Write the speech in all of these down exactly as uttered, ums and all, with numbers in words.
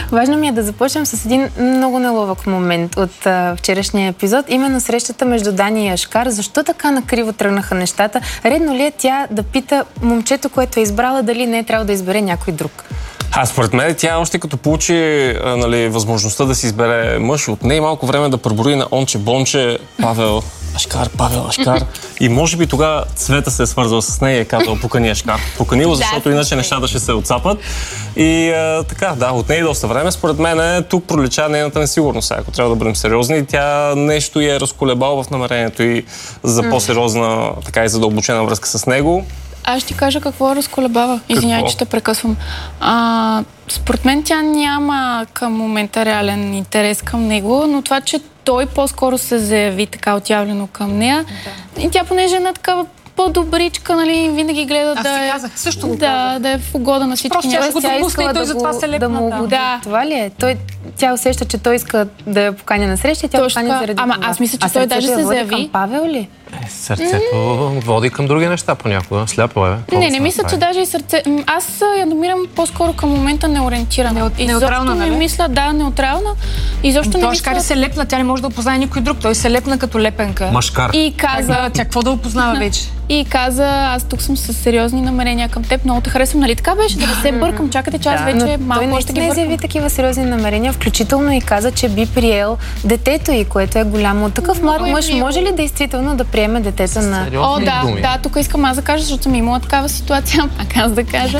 Важно ми е да започнем с един много неловък момент от а, вчерашния епизод. Именно срещата между Дани и Ашкар. Защо така накриво тръгнаха нещата? Редно ли е тя да пита момчето, което е избрала, дали не е трябва да избере някой друг? А според мен тя още като получи а, нали, възможността да си избере мъж, от нея малко време да преброи на онче, бонче, Павел, Ашкар, Павел, Ашкар. И може би тогава Цвета се е свързала с нея и е казала покани Ашкар. Поканила, защото иначе нещата ще се отцапат. И а, така, да, от нея доста време. Според мен тук пролича нейната несигурност. Ако трябва да бъдем сериозни, тя нещо я е разколебала в намерението и за по-сериозна, така и задълбочена връзка с него. Аз ще ти кажа какво разколебава. Извинявай, че те прекъсвам. А, според мен тя няма към момента реален интерес към него, но това, че той по-скоро се заяви така отявлено към нея. Да. И тя, понеже е една такава по-добричка, нали, винаги гледа Аз да е... казах, също го да, да е в угода на всички. Просто тя го допусна и той да затова го, се лепна. да му угоди. Да. Това ли е? Той, тя усеща, че той иска да я поканя на среща и тя поканя заради Ама това. аз мисля, че а той даже се заяви. Към Павел ли? Е, сърцето mm. води към други неща понякога. Сляпо е. Не, не мисля, че даже и сърце... Аз я намирам по-скоро към момента неориентирана. Не, неутрална, не нали? мисля, да, неутрална. И защо не мисля... се лепна, тя не може да опознае никой друг. Той се лепна като лепенка. Машкар. И каза... Да, тя какво да опознава вече? И каза, аз тук съм с сериозни намерения към теб, много те харесвам. Нали така беше? Да не се бъркам, чакате, че аз да, вече но малко той още ги не бъркам. заяви такива сериозни намерения, включително и каза, че би приел детето й, което е голямо. Такъв млад мъж може ли действително да приеме детето на... О, да, думи. да, тук искам аз да кажа, защото съм имала такава ситуация, пак аз да кажа.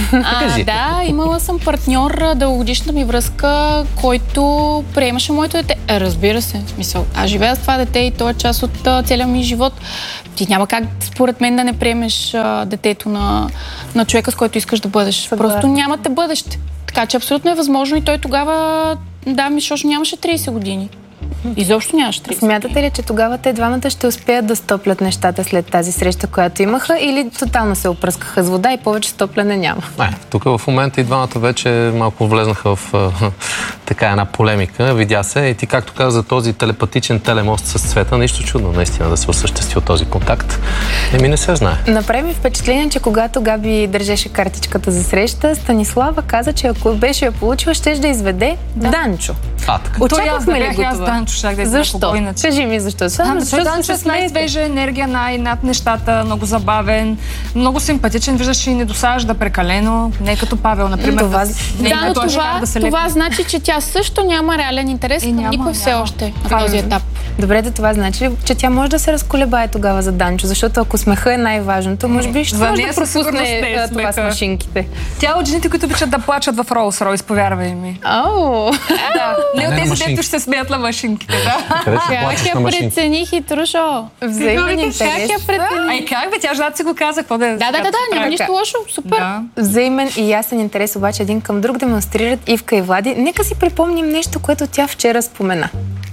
А, да, имала съм партньор, дългогодишна ми връзка, който приемаше моето дете. Е, разбира се, в смисъл, аз живея с това дете и то е част от а, целия ми живот. Ти няма как, според мен, да не приемеш а, детето на, на човека, с който искаш да бъдеш. Съгласна. Просто нямате бъдеще. Така че абсолютно е възможно и той тогава, да, ми, защото нямаше трийсет години. Изобщо нямаше трийсет. Смятате ли, че тогава те двамата ще успеят да стоплят нещата след тази среща, която имаха, или тотално се опръскаха с вода и повече стопляне няма? Не, тук в момента и двамата вече малко влезнаха в а, така една полемика, видя се. И ти, както каза, за този телепатичен телемост с Цвета, нищо чудно наистина да се осъществи от този контакт. Еми не се знае. Направи ми впечатление, че когато Габи държеше картичката за среща, Станислава каза, че ако беше я получила, щеш да изведе да. Данчо. А, така. Очаквахме ли го аз това? Данчо, щях да Защо? Кажи ми защо. Само защото Данчо е с най-свежа енергия, най-над нещата, много забавен, много симпатичен, виждаш и не досажда прекалено, не като Павел, например. Това... Да, да, но това, да това значи, че тя също няма реален интерес към никой няма. Все още на този етап. Добре, да това значи, че тя може да се разколебае тогава за Данчо, защото ако смеха е най-важното, може би ще може да пропусне това с машинките. Тя е от жените, които обичат да плачат в Ролс Ройс, повярвай ми. Ау! Да, не от тези, дето ще се смеят на машинките, да. Как я прецени хитрушо? Взаимен интерес. Как я прецени? Ай, как бе, тя жената си го каза, какво да е? Да, да, да, да, няма нищо лошо, супер. Да. Взаимен и ясен интерес обаче един към друг демонстрират Ивка и Влади. Нека си припомним нещо, което тя вчера спомена.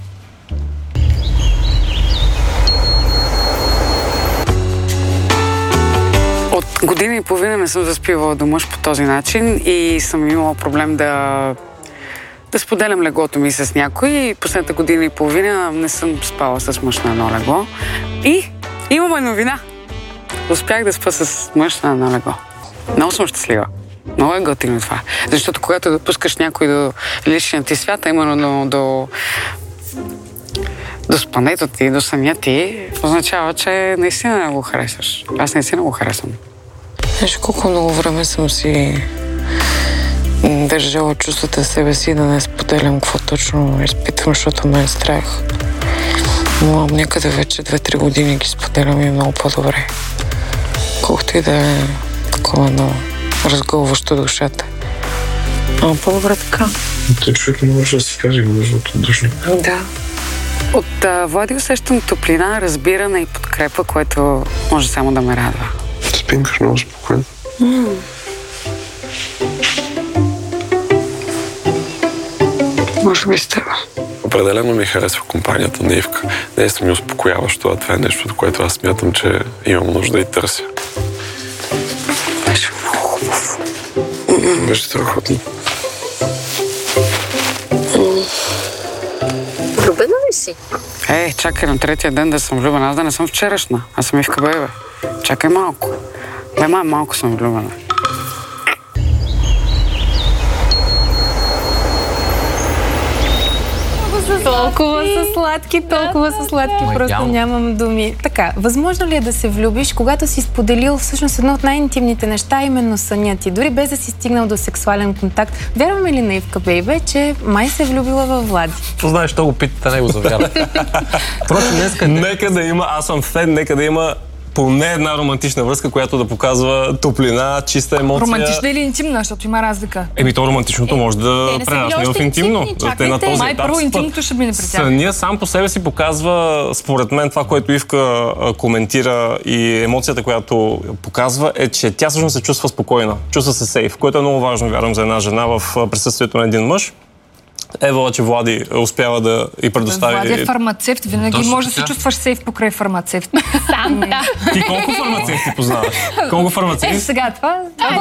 От година и половина не съм заспивала до мъж по този начин и съм имала проблем да, да споделям леглото ми с някой. И последната година и половина не съм спала с мъж на едно легло. И имаме новина. Успях да спа с мъж на едно легло. Много съм щастлива. Много е готино това. Защото когато допускаш някой до личния ти свят, именно до, до, до спането ти, до съня ти, означава, че наистина го харесваш. Аз наистина го харесвам. Знаеш колко много време съм си държала чувствата себе си да не споделям какво точно изпитвам, защото ме е страх. Но някъде вече две-три години ги споделям и е много по-добре. Колкото и да е такова едно разгълващо душата. А по-добре така. Той човек не може да си каже междуто душно. Да. От а, Влади усещам топлина, разбиране и подкрепа, което може само да ме радва. Спинкаш много спокойно. Mm. Може би с теб. Определено ми харесва компанията на Ивка. Наистина ми успокояващо, а това е нещо, което аз смятам, че имам нужда и търся. Беше много хубаво. Беше страхотно. Влюбена ли си? Ей, чакай на третия ден да съм влюбена. Аз да не съм вчерашна. Аз съм Ивка Бейбе. Чакай малко. Бе, май, малко съм влюбена. Толкова са сладки, толкова са сладки, просто нямам думи. Така, възможно ли е да се влюбиш, когато си споделил всъщност едно от най-интимните неща, именно съня ти, дори без да си стигнал до сексуален контакт? Вярваме ли на Ивка Бейбе, че май се е влюбила във Влади? Знаеш, що го питате, не го завярвам. Впрочем, днеска... Нека да има, аз съм фен, нека да има поне една романтична връзка, която да показва топлина, чиста емоция. Романтична или интимна, защото има разлика. Еми, то романтичното може да прерасне в интимно. Те на този май първо интимното ще мине при тях. Съня сам по себе си показва, според мен, това, което Ивка а, коментира и емоцията, която показва, е, че тя всъщност се чувства спокойна. Чувства се сейф, което е много важно, вярвам, за една жена в присъствието на един мъж. Евала, че Влади успява да и предостави... Влади е фармацевт, винаги точно може да се чувстваш сейф покрай фармацевт. Сам, да. Ти колко фармацевти познаваш? Колко фармацевти? Е, сега това...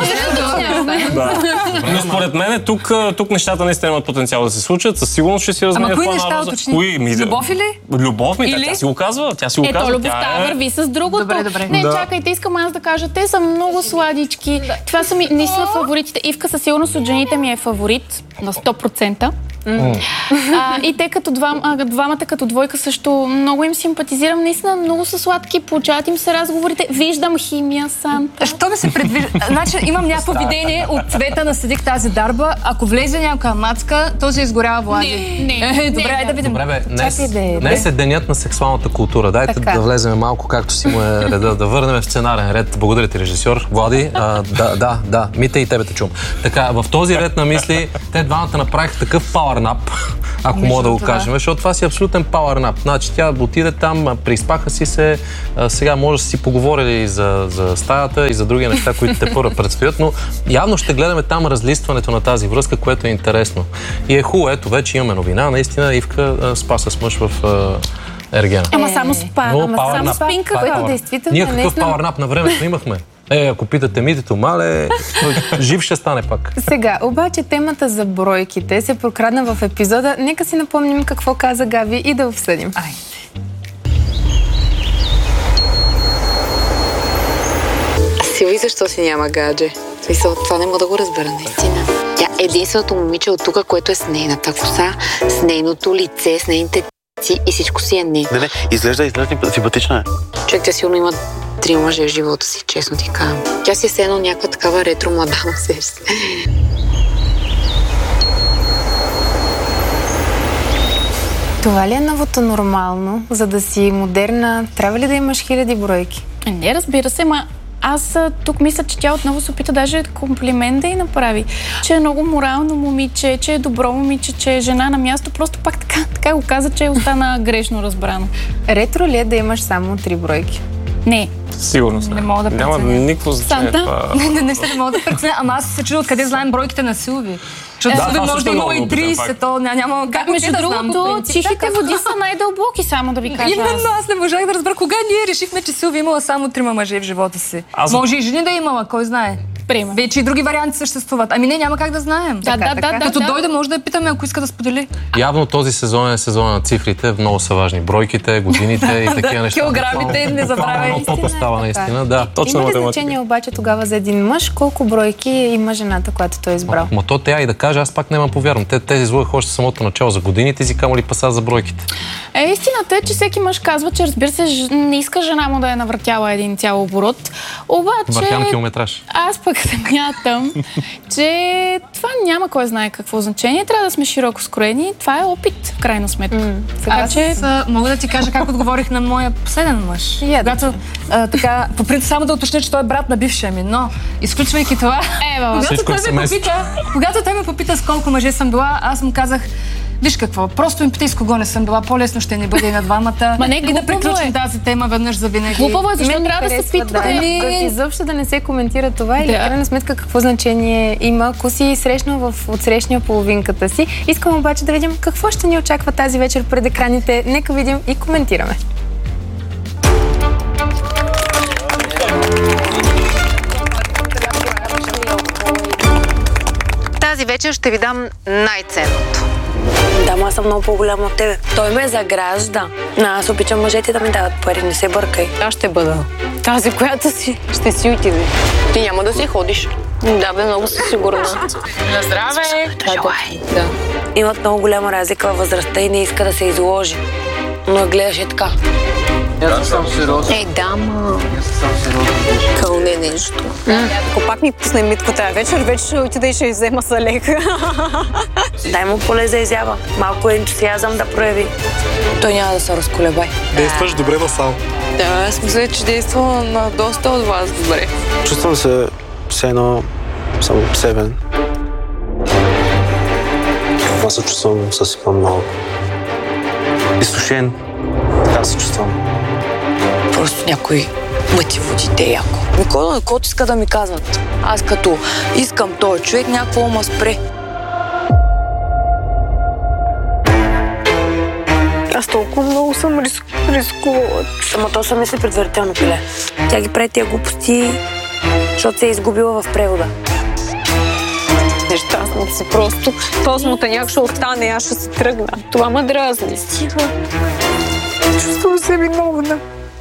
Да. Но според мен тук, тук нещата наистина имат потенциал да се случат. Със сигурност ще си разменят плана. Ама кои неща уточни? Кои? Ми, любов или? Любов ми, или? Тя си го казва. Тя си го Ето, казва. любовта тя е... върви с другото. Добре, добре. Не, да. чакайте, искам аз да кажа. Те са много сладички. Това са ми наистина фаворитите. Ивка със сигурност от жените ми е фаворит на сто процента. Mm. А, и те като двам, а, двамата като двойка също много им симпатизирам. Наистина много са сладки, получават им се разговорите. Виждам химия, Санта. Що ми се предвижда? Значи имам някакво видение от цвета на седик тази дарба. Ако влезе някаква мацка, този изгорява Влади. Не, не, е, добре, не, да видим. Добре, бе, днес, да е, днес е денят на сексуалната култура. Дайте така да влезем малко, както си му е реда, да върнем в сценарен ред. Благодаря ти, режисьор. Влади, а, да, да, да, Мите и тебе те чум. Така, в този ред на мисли, те двамата направиха такъв пауърнап, ако мога да го кажем, защото това си абсолютен пауърнап. Значи тя отиде там, приспаха си се, а, сега може да си поговорили за, за стаята и за други неща, които те първо предстоят, но явно ще гледаме там разлистването на тази връзка, което е интересно. И е хубаво, ето вече имаме новина, наистина Ивка а, спа с мъж в а, Ергена. Ама само спа, ама само спинка, което действително Ние какъв пауърнап на времето имахме? Е, ако питате Митето, мале, жив ще стане пак. Сега, обаче темата за бройките се прокрадна в епизода. Нека си напомним какво каза Габи и да обсъдим. Ай. Силви, защо си няма гадже? В смисъл, това не мога да го разбера, наистина. Тя е единственото момиче от тук, което е с нейната коса, с нейното лице, с нейните ци и всичко си е не. Не, не, изглежда, изглежда симпатична е. Човек, тя сигурно има три мъже в живота си, честно ти казвам. Тя си е все едно някаква такава ретро мадама, сеща. Това ли е новото нормално? За да си модерна, трябва ли да имаш хиляди бройки? Не, разбира се, ма аз тук мисля, че тя отново се опита даже комплимент да й направи. Че е много морално момиче, че е добро момиче, че е жена на място. Просто пак така, така го каза, че остана грешно разбрано. Ретро ли е да имаш само три бройки? Не. Сигурно не. Не мога да Няма преценя. никакво значение. Санта? Не, не, не, не мога да преценя, ама аз се чудя откъде знаем бройките на Силви. Защото Да, Силви това може също да е има много и трийсет, то ня- няма как Между да знам. другото, тихите води са най-дълбоки, само да ви кажа. Именно аз не можах да разбера кога ние решихме, че Силви имала само трима мъже в живота си. Аз- Може и жени да е имала, кой знае. Приема. Вече и други варианти съществуват. Ами не, няма как да знаем. Да, да, да, да, Като да. дойде, може да я питаме, ако иска да сподели. Явно този сезон е сезон на цифрите, много са важни бройките, годините и такива неща. Килограмите, не забравяй. Много попа става наистина, да. Точно Има ли математика. значение обаче тогава за един мъж колко бройки има жената, която той е избрал? Ма то тя и да каже, аз пак няма повярвам. Те, тези излъгаха още самото начало за годините, си камо ли паса за бройките. Е, истината е, че всеки мъж казва, че разбира се, ж- не иска жена му да е навъртяла един цял оборот. Обаче... Въртям километраж. Аз пък смятам, че това няма кой знае какво значение. Трябва да сме широко скроени. Това е опит, в крайна сметка. М, сега Така че... Аз а, мога да ти кажа как отговорих на моя последен мъж. Я да Когато, а, така, по принцип само да уточня, че той е брат на бившия ми, но изключвайки това, Ева, когато Всичко е той, ме семейство. попита, когато той ме попита с колко мъже съм била, аз му казах, виж какво, просто им питай с кого не съм била, по-лесно ще ни бъде и на двамата. Ма не, и да глупаво приключим е. тази тема веднъж за винаги. Глупаво е, защо Мен ми трябва да се харесва, питвате? Да, да, изобщо да не се коментира това или Да. в крайна сметка какво значение има, ако си срещнал в отсрещния половинката си. Искам обаче да видим какво ще ни очаква тази вечер пред екраните. Нека видим и коментираме. Тази вечер ще ви дам най-ценното. Да, ма аз съм много по-голяма от тебе. Той ме загражда. Но аз обичам мъжете да ми дават пари, не се бъркай. Аз ще бъда тази, която си ще си отиде. Ти няма да си ходиш. Да, бе, много си сигурна. На здраве! Желай. Да. имат много голяма разлика във възрастта и не иска да се изложи. Но я гледаше така. Аз съм сериозен. Ей, да, ма. Аз съм сериозен. Кълне нещо. Ако пак ми пусне Митко тази вечер, вече ще отида и ще взема за лека. Дай му поле за изява. Малко ентусиазъм да прояви. Той няма да се разколебай. Действаш добре, Васал. Да, аз мисля, че действа на доста от вас добре. Чувствам се все едно съм обсебен. Аз се чувствам съсипан много. Изсушен. Така се чувствам. Просто някой мъти водите яко. Никой на който иска да ми казват. Аз като искам този човек, някакво ма спре. Аз толкова много съм риск... рискувала. Ама то са мисли предварително, пиле. Тя ги прави тия глупости, защото се е изгубила в превода. Нещастната си просто. Този смутаняк ще остане, аз ще се тръгна. Това ме дразни. Стига. Чувствам се виновна.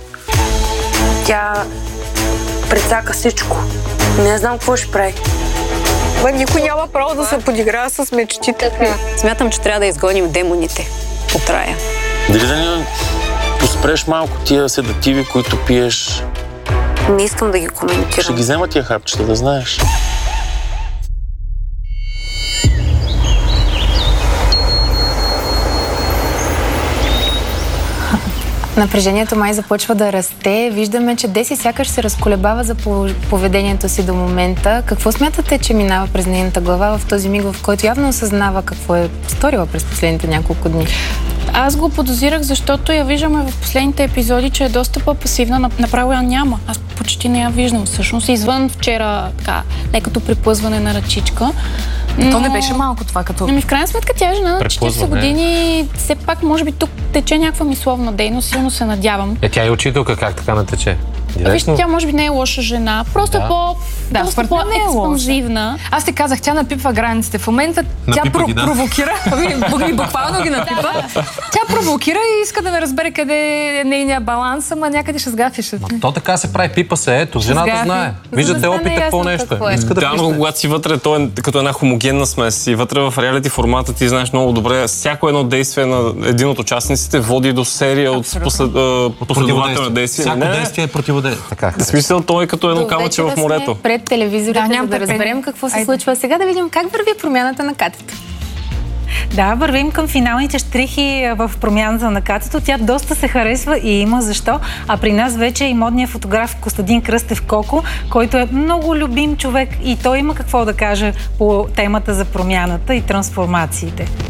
Тя прецака всичко. Не знам какво ще прави. Бе, никой няма право да се подиграва с мечтите. Смятам, че трябва да изгоним демоните от рая. Дали да не поспреш малко тия седативи, които пиеш? Не искам да ги коментирам. Ще ги взема тия хапчета, да знаеш. Напрежението май започва да расте. Виждаме, че Деси сякаш се разколебава за поведението си до момента. Какво смятате, че минава през нейната глава в този миг, в който явно осъзнава какво е сторила през последните няколко дни? Аз го подозирах, защото я виждаме в последните епизоди, че е доста по-пасивна. Направо я няма. Аз почти не я виждам. Всъщност, извън вчера, така, лекото приплъзване на ръчичка. Но... То не беше малко това като... Ами в крайна сметка тя е жена на четирийсет години. Все пак, може би, тук тече някаква мисловна дейност. Силно се надявам. Е, тя е учителка, как така не тече? Вижте, тя може би не е лоша жена. Просто да. по... Да, просто по-експанзивна. Аз ти казах, тя напипва границите. В момента тя про- ги, да. провокира. Ами, буквално ги напипа. Тя провокира и иска да не разбере къде е нейния баланс, ама някъде ще сгафиш. То така се прави, пипа се, ето, жената знае. Виждате да опита какво нещо е. Иска да Реално, когато си вътре, то е като една хомогенна смес. И вътре в реалити формата ти знаеш много добре, всяко едно действие на един от участниците води до серия от послед, последователни действия. Всяко действие е противодействие. Така. В смисъл, той е като едно камъче в морето. Пред телевизорите, да, за да разберем какво се Айде. случва. Сега да видим как върви промяната на Катето. Да, вървим към финалните щрихи в промяната на Катето. Тя доста се харесва и има защо. А при нас вече е и модният фотограф Костадин Кръстев Коко, който е много любим човек и той има какво да каже по темата за промяната и трансформациите.